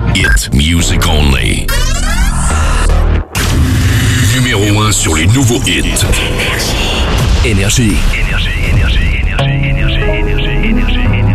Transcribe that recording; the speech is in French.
Hit music only. Numéro 1 sur les nouveaux hits. Énergie. Énergie.